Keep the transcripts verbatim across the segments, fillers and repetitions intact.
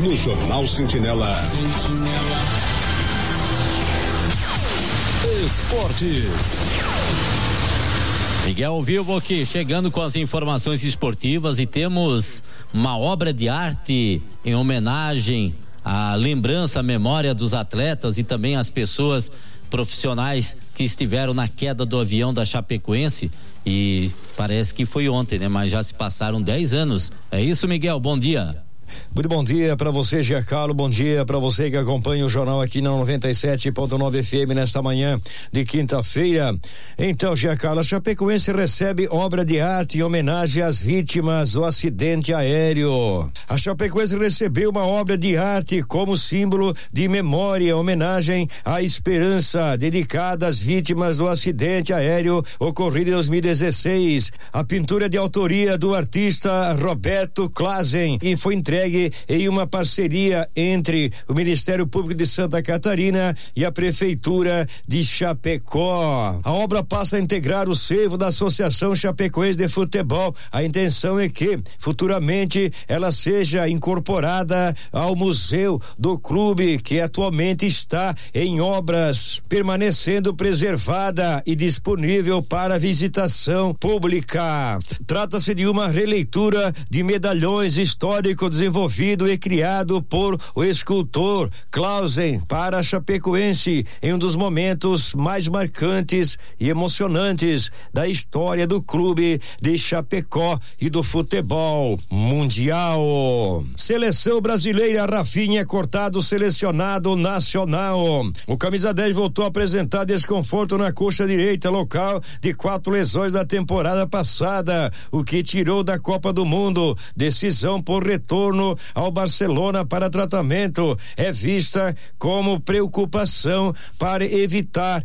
no Jornal Sentinela. Esportes. Miguel Vivo aqui, chegando com as informações esportivas, e temos uma obra de arte em homenagem à lembrança, à memória dos atletas e também às pessoas profissionais que estiveram na queda do avião da Chapecoense, e parece que foi ontem, né? Mas já se passaram dez anos. É isso, Miguel, bom dia. Muito bom dia para você, Giancarlo, bom dia para você que acompanha o jornal aqui na noventa e sete ponto nove F M nesta manhã de quinta-feira. Então, Giancarlo, a Chapecoense recebe obra de arte em homenagem às vítimas do acidente aéreo. A Chapecoense recebeu uma obra de arte como símbolo de memória, homenagem à esperança, dedicada às vítimas do acidente aéreo ocorrido em dois mil e dezesseis. A pintura de autoria do artista Roberto Klazen e foi entregue em uma parceria entre o Ministério Público de Santa Catarina e a Prefeitura de Chapecó. A obra passa a integrar o sebo da Associação Chapecoense de Futebol. A intenção é que futuramente ela seja incorporada ao museu do clube, que atualmente está em obras, permanecendo preservada e disponível para visitação pública. Trata-se de uma releitura de medalhões históricos desenvolvido e criado por o escultor Clausen para a Chapecoense em um dos momentos mais marcantes e emocionantes da história do clube de Chapecó e do futebol mundial. Seleção brasileira, Rafinha cortado, selecionado nacional. O camisa dez voltou a apresentar desconforto na coxa direita, local de quatro lesões da temporada passada, o que tirou da Copa do Mundo. Decisão por retorno ao Barcelona para tratamento é vista como preocupação para evitar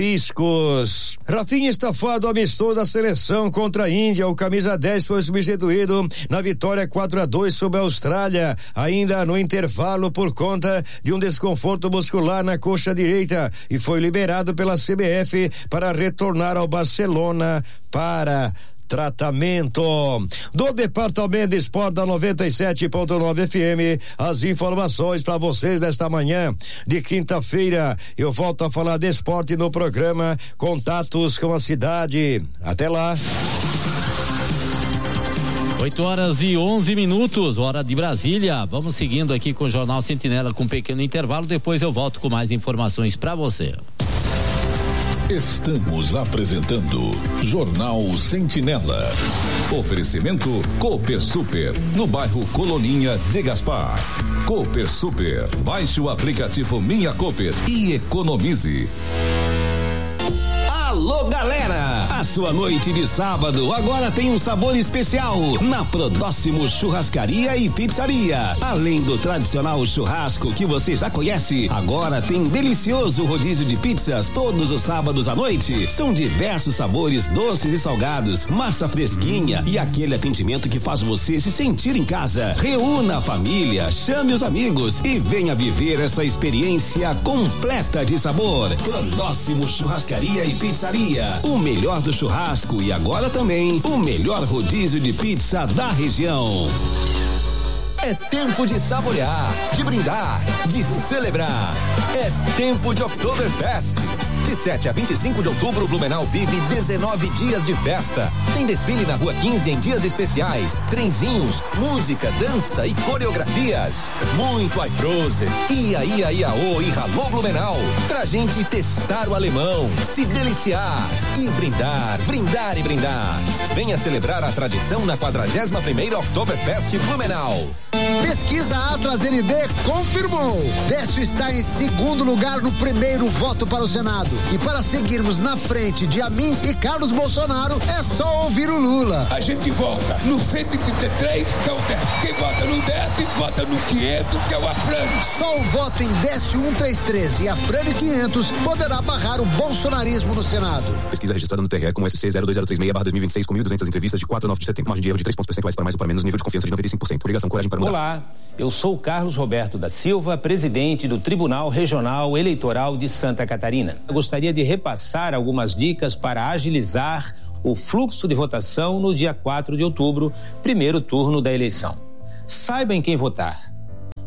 riscos. Rafinha está fora do amistoso da seleção contra a Índia. O camisa dez foi substituído na vitória quatro a dois sobre a Austrália, ainda no intervalo por conta de um desconforto muscular na coxa direita, e foi liberado pela C B F para retornar ao Barcelona para tratamento. Do Departamento de Esporte da noventa e sete ponto nove F M, as informações para vocês nesta manhã de quinta-feira. Eu volto a falar de esporte no programa Contatos com a Cidade. Até lá. oito horas e onze minutos, hora de Brasília. Vamos seguindo aqui com o Jornal Sentinela com um pequeno intervalo, depois eu volto com mais informações para você. Estamos apresentando Jornal Sentinela. Oferecimento Cooper Super, no bairro Coloninha de Gaspar. Cooper Super, baixe o aplicativo Minha Cooper e economize. Alô, galera! A sua noite de sábado agora tem um sabor especial na Prodóximo Churrascaria e Pizzaria. Além do tradicional churrasco que você já conhece, agora tem um delicioso rodízio de pizzas todos os sábados à noite. São diversos sabores doces e salgados, massa fresquinha e aquele atendimento que faz você se sentir em casa. Reúna a família, chame os amigos e venha viver essa experiência completa de sabor. Prodóximo Churrascaria e Pizzaria. O melhor do churrasco e agora também o melhor rodízio de pizza da região. É tempo de saborear, de brindar, de celebrar. É tempo de Oktoberfest. De sete a vinte e cinco de outubro, Blumenau vive dezenove dias de festa. Tem desfile na Rua quinze em dias especiais, trenzinhos, música, dança e coreografias. Muito aiprose. Ia, ia, iaô e ralô Blumenau. Pra gente testar o alemão, se deliciar e brindar, brindar e brindar. Venha celebrar a tradição na quadragésima primeira Oktoberfest Blumenau. Pesquisa AtlasND confirmou. Décio está em segundo lugar no primeiro voto para o Senado. E para seguirmos na frente de Amin e Carlos Bolsonaro, é só ouvir o Lula. A gente vota no cento e trinta e três, que é o Décio. Quem vota no Décio, vota no quinhentos, que é o Afrânio. Só o voto em Décio cento e trinta e três e Afrânio quinhentos poderá barrar o bolsonarismo no Senado. Pesquisa registrada no T R E com S C zero dois zero três seis barra dois mil e vinte e seis com mil e duzentas entrevistas de quatro a nove de setembro. Margem de erro de três pontos percentuais para mais ou para menos, nível de confiança de noventa e cinco por cento. Ligação Coragem para mudar. Olá, eu sou Carlos Roberto da Silva, presidente do Tribunal Regional Eleitoral de Santa Catarina. Eu gostaria de repassar algumas dicas para agilizar o fluxo de votação no dia quatro de outubro, primeiro turno da eleição. Saiba em quem votar.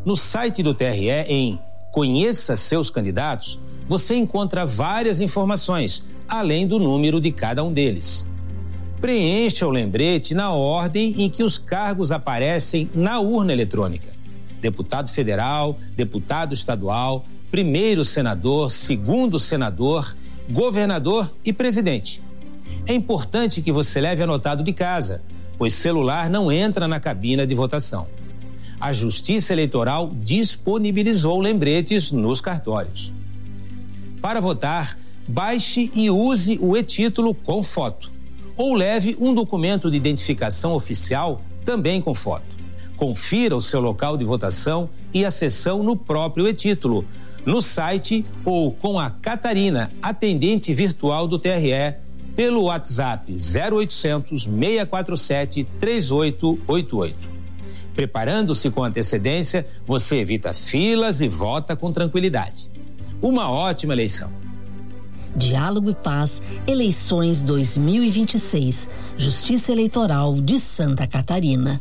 No site do T R E, em Conheça Seus Candidatos, você encontra várias informações, além do número de cada um deles. Preencha o lembrete na ordem em que os cargos aparecem na urna eletrônica: deputado federal, deputado estadual, primeiro senador, segundo senador, governador e presidente. É importante que você leve anotado de casa, pois celular não entra na cabina de votação. A Justiça Eleitoral disponibilizou lembretes nos cartórios. Para votar, baixe e use o e-título com foto, ou leve um documento de identificação oficial também com foto. Confira o seu local de votação e a sessão no próprio e-título, no site ou com a Catarina, atendente virtual do T R E, pelo WhatsApp zero oitocentos, seis quatro sete, três oito oito oito. Preparando-se com antecedência, você evita filas e vota com tranquilidade. Uma ótima eleição. Diálogo e Paz, eleições dois mil e vinte e seis, Justiça Eleitoral de Santa Catarina.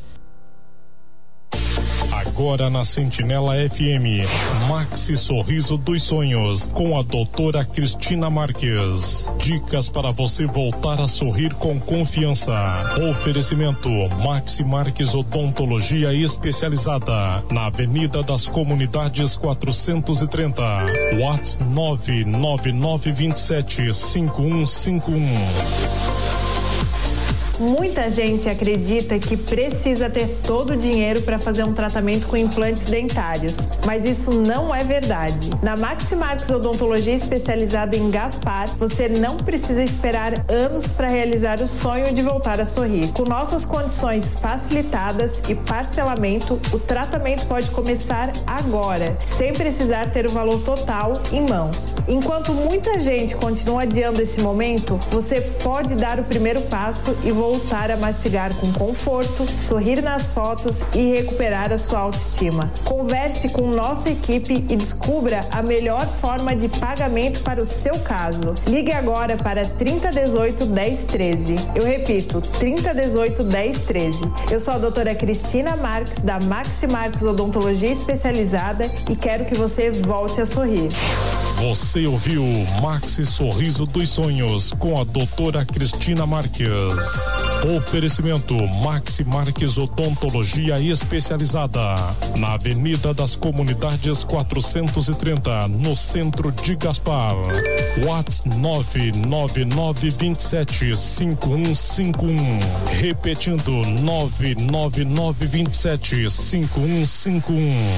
Agora na Sentinela F M, Maxi Sorriso dos Sonhos, com a doutora Cristina Marques. Dicas para você voltar a sorrir com confiança. Oferecimento Maxi Marques Odontologia Especializada, na Avenida das Comunidades quatrocentos e trinta. WhatsApp nove nove nove dois sete cinco um cinco um. Muita gente acredita que precisa ter todo o dinheiro para fazer um tratamento com implantes dentários, mas isso não é verdade. Na Maxi Marques Odontologia Especializada em Gaspar, você não precisa esperar anos para realizar o sonho de voltar a sorrir. Com nossas condições facilitadas e parcelamento, o tratamento pode começar agora, sem precisar ter o valor total em mãos. Enquanto muita gente continua adiando esse momento, você pode dar o primeiro passo e voltar voltar a mastigar com conforto, sorrir nas fotos e recuperar a sua autoestima. Converse com nossa equipe e descubra a melhor forma de pagamento para o seu caso. Ligue agora para trinta dezoito, dez treze. Eu repito, trinta dezoito, dez treze. Eu sou a doutora Cristina Marques, da Maxi Marques Odontologia Especializada, e quero que você volte a sorrir. Você ouviu Maxi Sorriso dos Sonhos com a doutora Cristina Marques. Oferecimento Maxi Marques Odontologia Especializada, na Avenida das Comunidades quatrocentos e trinta, no centro de Gaspar. WhatsApp nove nove nove dois sete cinco um cinco um. Repetindo, nove nove nove dois sete cinco um cinco um.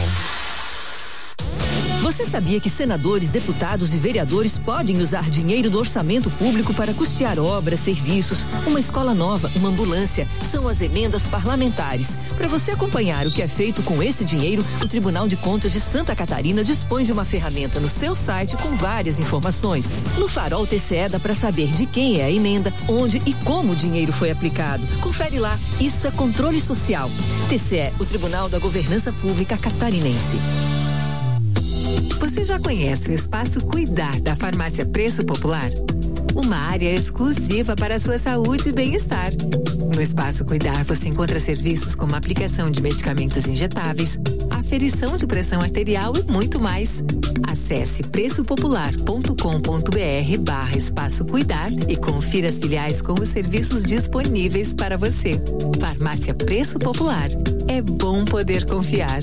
Você sabia que senadores, deputados e vereadores podem usar dinheiro do orçamento público para custear obras, serviços, uma escola nova, uma ambulância? São as emendas parlamentares. Para você acompanhar o que é feito com esse dinheiro, o Tribunal de Contas de Santa Catarina dispõe de uma ferramenta no seu site com várias informações. No Farol T C E dá para saber de quem é a emenda, onde e como o dinheiro foi aplicado. Confere lá, isso é controle social. T C E, o Tribunal da Governança Pública Catarinense. Você já conhece o Espaço Cuidar da Farmácia Preço Popular? Uma área exclusiva para a sua saúde e bem-estar. No Espaço Cuidar você encontra serviços como aplicação de medicamentos injetáveis, aferição de pressão arterial e muito mais. Acesse preçopopular.com.br barra Espaço Cuidar e confira as filiais com os serviços disponíveis para você. Farmácia Preço Popular. É bom poder confiar.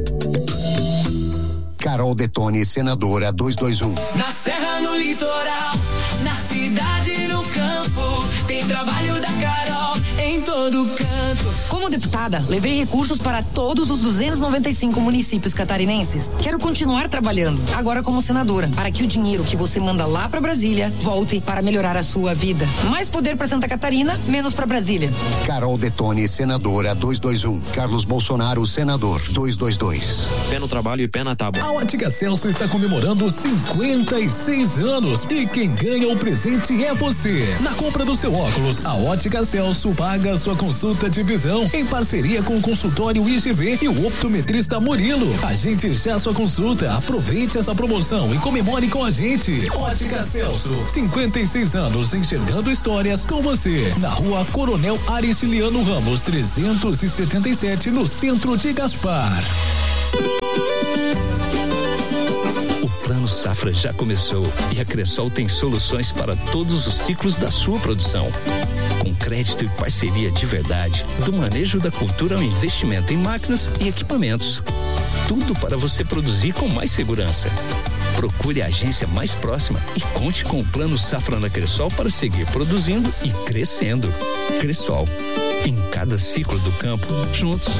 Carol Detone, senadora duzentos e vinte e um. Na serra, no litoral, na cidade, no campo, tem trabalho da Carol em todo canto. Como deputada, levei recursos para todos os duzentos e noventa e cinco municípios catarinenses. Quero continuar trabalhando, agora como senadora, para que o dinheiro que você manda lá para Brasília volte para melhorar a sua vida. Mais poder para Santa Catarina, menos para Brasília. Carol Detone, senadora duzentos e vinte e um. Carlos Bolsonaro, senador duzentos e vinte e dois. Pé no trabalho e pé na tábua. A Ótica Celso está comemorando cinquenta e seis anos e quem ganha o presente é você. Na compra do seu óculos, a Ótica Celso paga a sua consulta de visão em parceria com o consultório I G V e o optometrista Murilo. Agende já sua consulta, aproveite essa promoção e comemore com a gente. Ótica Celso, cinquenta e seis anos enxergando histórias com você. Na rua Coronel Aristiliano Ramos, trezentos e setenta e sete, no centro de Gaspar. safra já começou e a Cressol tem soluções para todos os ciclos da sua produção. Com crédito e parceria de verdade, do manejo da cultura ao investimento em máquinas e equipamentos. Tudo para você produzir com mais segurança. Procure a agência mais próxima e conte com o Plano Safra da Cressol para seguir produzindo e crescendo. Cressol, em cada ciclo do campo, juntos.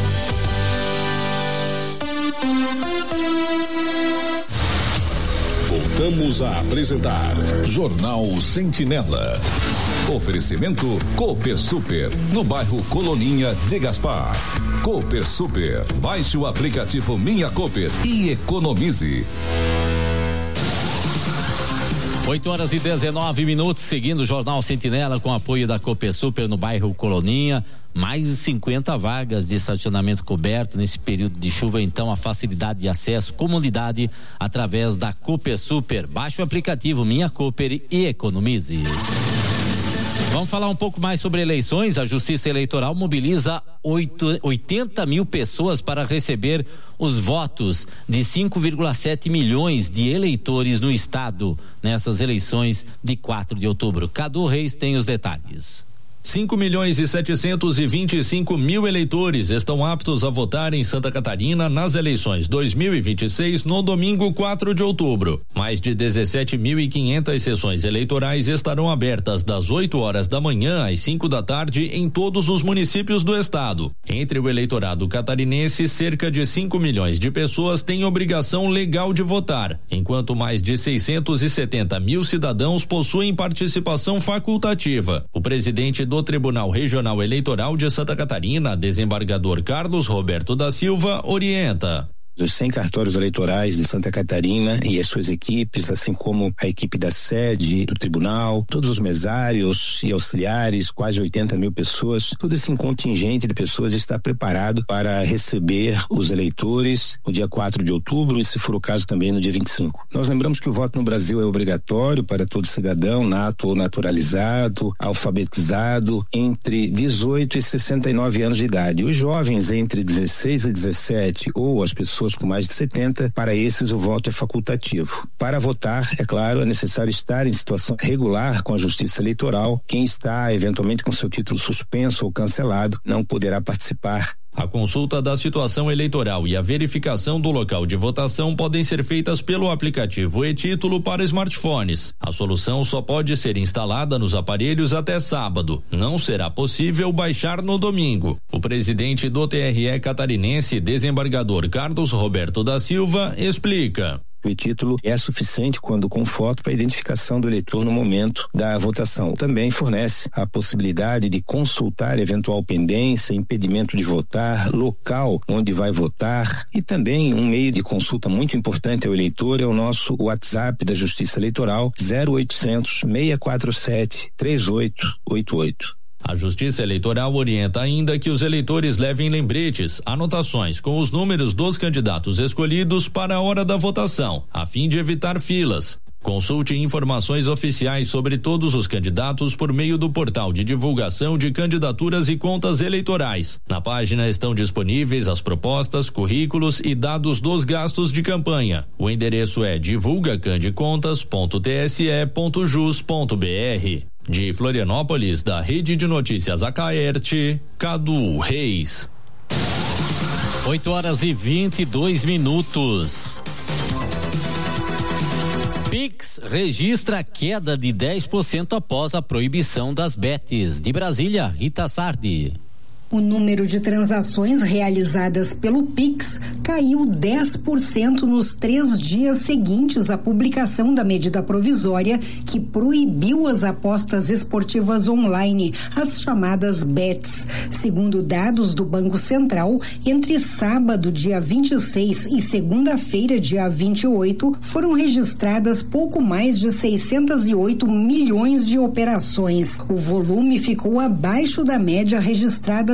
Voltamos a apresentar Jornal Sentinela. Oferecimento Cooper Super, no bairro Coloninha de Gaspar. Cooper Super, baixe o aplicativo Minha Cooper e economize. oito horas e dezenove minutos, seguindo o Jornal Sentinela com apoio da Cooper Super no bairro Coloninha. Mais de cinquenta vagas de estacionamento coberto nesse período de chuva, então a facilidade de acesso, comodidade através da Cooper Super. Baixe o aplicativo Minha Cooper e economize. Vamos falar um pouco mais sobre eleições. A Justiça Eleitoral mobiliza oitenta mil pessoas para receber os votos de cinco vírgula sete milhões de eleitores no estado nessas eleições de quatro de outubro. Cadu Reis tem os detalhes. cinco milhões e setecentos e vinte e cinco mil eleitores estão aptos a votar em Santa Catarina nas eleições dois mil e vinte e seis no domingo quatro de outubro. Mais de dezessete mil e quinhentas sessões eleitorais estarão abertas das oito horas da manhã às cinco da tarde em todos os municípios do estado. Entre o eleitorado catarinense, cerca de cinco milhões de pessoas têm obrigação legal de votar, enquanto mais de seiscentos e setenta mil cidadãos possuem participação facultativa. O presidente do Tribunal Regional Eleitoral de Santa Catarina, desembargador Carlos Roberto da Silva, orienta. Os cem cartórios eleitorais de Santa Catarina e as suas equipes, assim como a equipe da sede do tribunal, todos os mesários e auxiliares, quase oitenta mil pessoas, todo esse contingente de pessoas está preparado para receber os eleitores no dia quatro de outubro e, se for o caso, também no dia vinte e cinco. Nós lembramos que o voto no Brasil é obrigatório para todo cidadão, nato ou naturalizado, alfabetizado, entre dezoito e sessenta e nove anos de idade. Os jovens entre dezesseis e dezessete ou as pessoas com mais de setenta, para esses o voto é facultativo. Para votar, é claro, é necessário estar em situação regular com a Justiça Eleitoral. Quem está eventualmente com seu título suspenso ou cancelado não poderá participar. A consulta da situação eleitoral e a verificação do local de votação podem ser feitas pelo aplicativo e-Título para smartphones. A solução só pode ser instalada nos aparelhos até sábado. Não será possível baixar no domingo. O presidente do T R E catarinense, desembargador Carlos Roberto da Silva, explica. O e-título é suficiente quando com foto para a identificação do eleitor no momento da votação. Também fornece a possibilidade de consultar eventual pendência, impedimento de votar, local onde vai votar e também um meio de consulta muito importante ao eleitor é o nosso WhatsApp da Justiça Eleitoral zero oitocentos, seis quatro sete, três oito oito oito. A Justiça Eleitoral orienta ainda que os eleitores levem lembretes, anotações com os números dos candidatos escolhidos para a hora da votação, a fim de evitar filas. Consulte informações oficiais sobre todos os candidatos por meio do portal de divulgação de candidaturas e contas eleitorais. Na página estão disponíveis as propostas, currículos e dados dos gastos de campanha. O endereço é divulga candicontas ponto t s e ponto jus ponto b r. De Florianópolis, da Rede de Notícias Acaerte, Cadu Reis. oito horas e vinte e dois minutos. Pix registra queda de dez por cento após a proibição das bets. De Brasília, Rita Sardi. O número de transações realizadas pelo Pix caiu dez por cento nos três dias seguintes à publicação da medida provisória que proibiu as apostas esportivas online, as chamadas bets. Segundo dados do Banco Central, entre sábado, dia vinte e seis, e segunda-feira, dia vinte e oito, foram registradas pouco mais de seiscentos e oito milhões de operações. O volume ficou abaixo da média registrada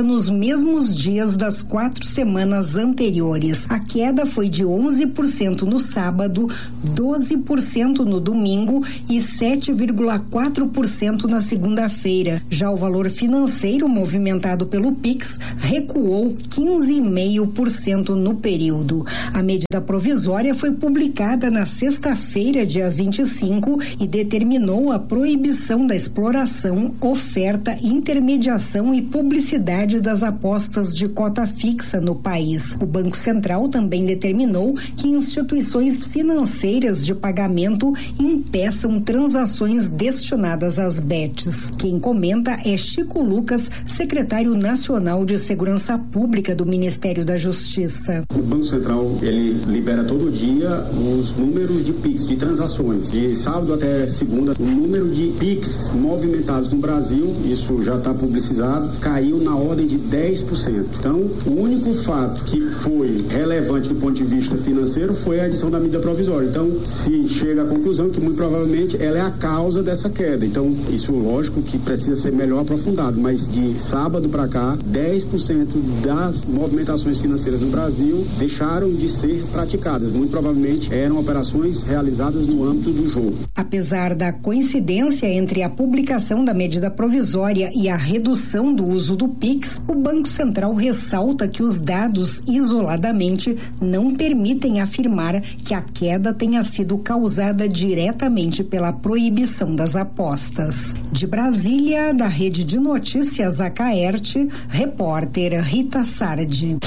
nos mesmos dias das quatro semanas anteriores. A queda foi de onze por cento no sábado, doze por cento no domingo e sete vírgula quatro por cento na segunda-feira. Já o valor financeiro movimentado pelo Pix recuou quinze vírgula cinco por cento no período. A medida provisória foi publicada na sexta-feira, dia vinte e cinco, e determinou a proibição da exploração, oferta, intermediação e publicidade das apostas de cota fixa no país. O Banco Central também determinou que instituições financeiras de pagamento impeçam transações destinadas às bets. Quem comenta é Chico Lucas, secretário nacional de Segurança Pública do Ministério da Justiça. O Banco Central, ele libera todo dia os números de Pix, de transações. De sábado até segunda, o número de Pix movimentados no Brasil, isso já está publicizado, caiu na ordem de dez por cento. Então, o único fato que foi relevante do ponto de vista financeiro foi a edição da medida provisória. Então, se chega à conclusão que, muito provavelmente, ela é a causa dessa queda. Então, isso, lógico, que precisa ser melhor aprofundado, mas de sábado para cá, dez por cento das movimentações financeiras no Brasil deixaram de ser praticadas. Muito provavelmente eram operações realizadas no âmbito do jogo. Apesar da coincidência entre a publicação da medida provisória e a redução do uso do Pix, o Banco Central ressalta que os dados isoladamente não permitem afirmar que a queda tenha sido causada diretamente pela proibição das apostas. De Brasília, da Rede de Notícias Acaerte, repórter Rita Sardi.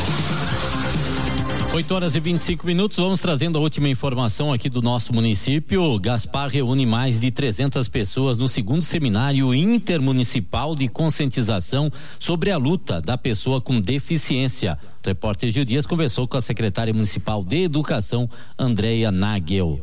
oito horas e vinte e cinco minutos, vamos trazendo a última informação aqui do nosso município. Gaspar reúne mais de trezentas pessoas no segundo seminário intermunicipal de conscientização sobre a luta da pessoa com deficiência. O repórter Gil Dias conversou com a secretária municipal de Educação, Andréia Nagel.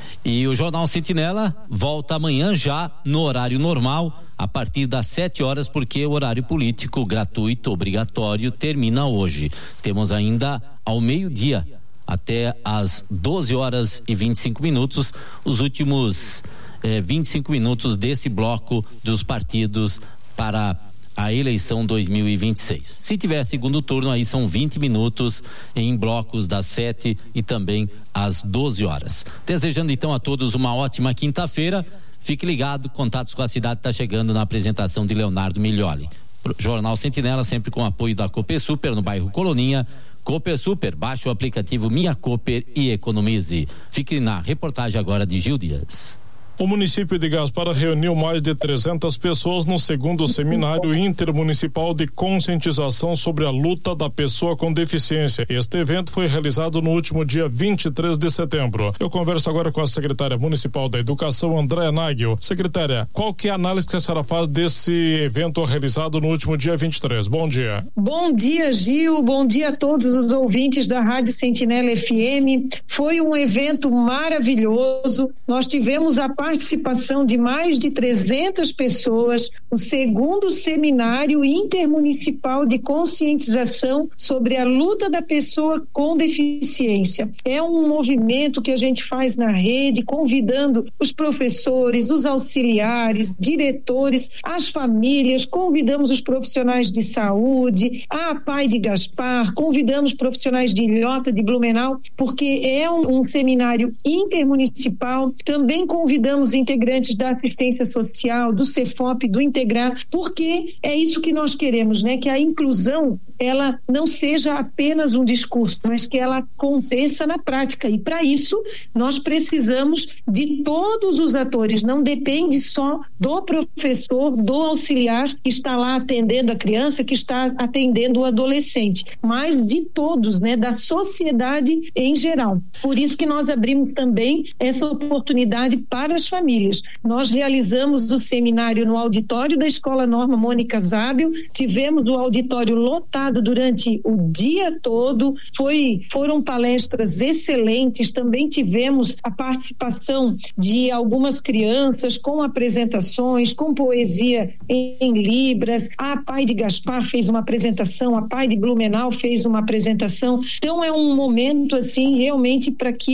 E o Jornal Sentinela volta amanhã já no horário normal, a partir das sete horas, porque o horário político gratuito, obrigatório, termina hoje. Temos ainda ao meio-dia até às doze horas e vinte e cinco minutos, os últimos eh, vinte e cinco minutos desse bloco dos partidos para a eleição dois mil e vinte e seis. Se tiver segundo turno, aí são vinte minutos em blocos das sete e também às doze horas. Desejando então a todos uma ótima quinta-feira. Fique ligado, Contatos com a Cidade está chegando na apresentação de Leonardo Miglioli. Jornal Sentinela sempre com apoio da Copersuper no bairro Coloninha. Copersuper, baixe o aplicativo Minha Cooper e economize. Fique na reportagem agora de Gil Dias. O município de Gaspar reuniu mais de trezentas pessoas no segundo seminário intermunicipal de conscientização sobre a luta da pessoa com deficiência. Este evento foi realizado no último dia vinte e três de setembro. Eu converso agora com a secretária municipal da Educação, Andréia Nagel. Secretária, qual que é a análise que a senhora faz desse evento realizado no último dia vinte e três? Bom dia. Bom dia, Gil. Bom dia a todos os ouvintes da Rádio Sentinela F M. Foi um evento maravilhoso. Nós tivemos a participação de mais de trezentas pessoas, o segundo seminário intermunicipal de conscientização sobre a luta da pessoa com deficiência. É um movimento que a gente faz na rede, convidando os professores, os auxiliares, diretores, as famílias, convidamos os profissionais de saúde, a Pai de Gaspar, convidamos profissionais de Ilhota, de Blumenau, porque é um, um seminário intermunicipal. Também convidamos os integrantes da assistência social, do Cefop, do Integrar, porque é isso que nós queremos, né? Que a inclusão, ela não seja apenas um discurso, mas que ela aconteça na prática. E para isso, nós precisamos de todos os atores. Não depende só do professor, do auxiliar que está lá atendendo a criança, que está atendendo o adolescente, mas de todos, né? Da sociedade em geral. Por isso que nós abrimos também essa oportunidade para as famílias. Nós realizamos o seminário no auditório da Escola Norma Mônica Zábel, tivemos o auditório lotado durante o dia todo, foi, foram palestras excelentes, também tivemos a participação de algumas crianças com apresentações, com poesia em, em Libras, a Pai de Gaspar fez uma apresentação, a Pai de Blumenau fez uma apresentação, então é um momento assim realmente para que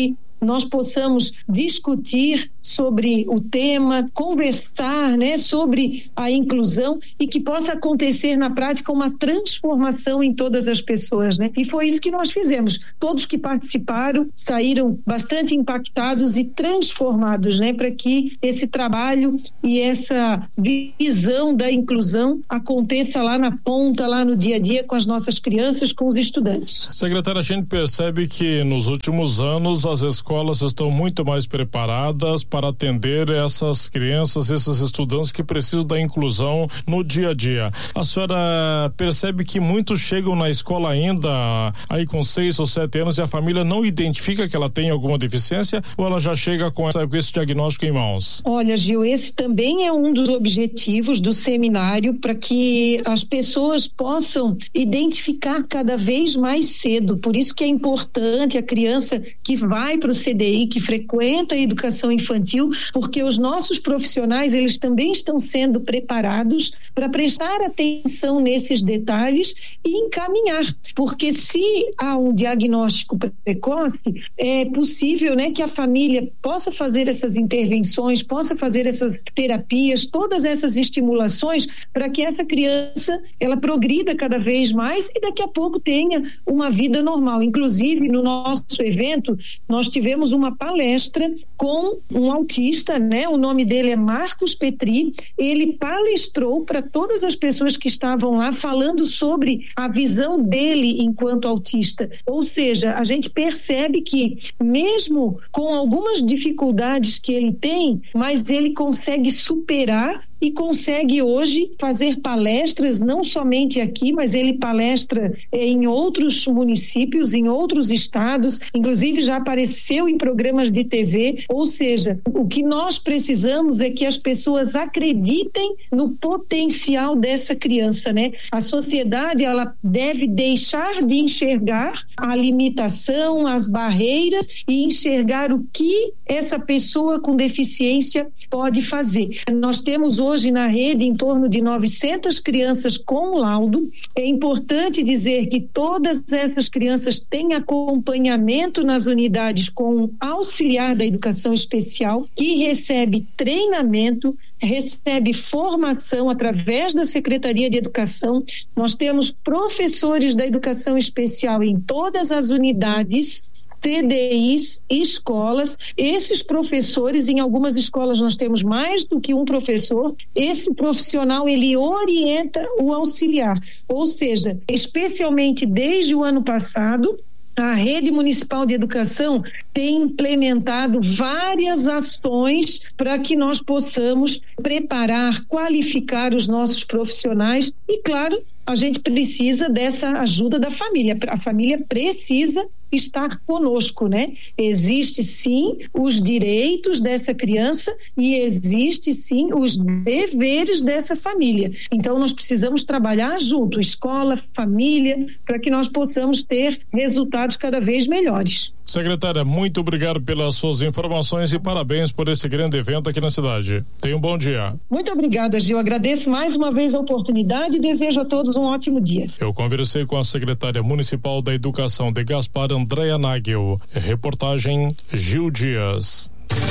nós possamos discutir sobre o tema, conversar, né, sobre a inclusão e que possa acontecer na prática uma transformação em todas as pessoas, né? E foi isso que nós fizemos. Todos que participaram saíram bastante impactados e transformados, né, para que esse trabalho e essa visão da inclusão aconteça lá na ponta, lá no dia a dia com as nossas crianças, com os estudantes. Secretária, a gente percebe que nos últimos anos as escolas estão muito mais preparadas para atender essas crianças, esses estudantes que precisam da inclusão no dia a dia. A senhora percebe que muitos chegam na escola ainda aí com seis ou sete anos e a família não identifica que ela tem alguma deficiência, ou ela já chega com, essa, com esse diagnóstico em mãos? Olha, Gil, esse também é um dos objetivos do seminário, para que as pessoas possam identificar cada vez mais cedo. Por isso que é importante a criança que vai para o C D I, que frequenta a educação infantil, porque os nossos profissionais, eles também estão sendo preparados para prestar atenção nesses detalhes e encaminhar, porque se há um diagnóstico precoce, é possível, né, que a família possa fazer essas intervenções, possa fazer essas terapias, todas essas estimulações para que essa criança, ela progrida cada vez mais e daqui a pouco tenha uma vida normal. Inclusive, no nosso evento, nós tivemos uma palestra com um autista, né? O nome dele é Marcos Petri. Ele palestrou para todas as pessoas que estavam lá, falando sobre a visão dele enquanto autista. Ou seja, a gente percebe que mesmo com algumas dificuldades que ele tem, mas ele consegue superar e consegue hoje fazer palestras, não somente aqui, mas ele palestra eh, em outros municípios, em outros estados, inclusive já apareceu em programas de T V. Ou seja, o que nós precisamos é que as pessoas acreditem no potencial dessa criança, né? A sociedade, ela deve deixar de enxergar a limitação, as barreiras e enxergar o que essa pessoa com deficiência pode fazer. Nós temos hoje Hoje na rede em torno de novecentas crianças com laudo. É importante dizer que todas essas crianças têm acompanhamento nas unidades com um auxiliar da educação especial que recebe treinamento, recebe formação através da Secretaria de Educação. Nós temos professores da educação especial em todas as unidades, T D Is, escolas. Esses professores, em algumas escolas nós temos mais do que um professor. Esse profissional, ele orienta o auxiliar, ou seja, especialmente desde o ano passado, a Rede Municipal de Educação tem implementado várias ações para que nós possamos preparar, qualificar os nossos profissionais e, claro, a gente precisa dessa ajuda da família. A família precisa estar conosco, né? Existe sim os direitos dessa criança e existe sim os deveres dessa família. Então nós precisamos trabalhar junto, escola, família, para que nós possamos ter resultados cada vez melhores. Secretária, muito obrigado pelas suas informações e parabéns por esse grande evento aqui na cidade. Tenha um bom dia. Muito obrigada, Gil. Agradeço mais uma vez a oportunidade e desejo a todos um ótimo dia. Eu conversei com a secretária municipal da Educação de Gaspar, Andréa Nagel. Reportagem Gil Dias.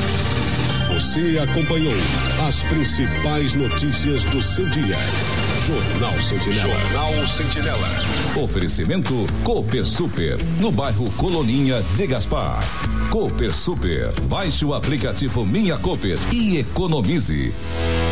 Você acompanhou as principais notícias do seu dia. Jornal Sentinela. Jornal Sentinela. Oferecimento Cooper Super, no bairro Coloninha de Gaspar. Cooper Super. Baixe o aplicativo Minha Cooper e economize.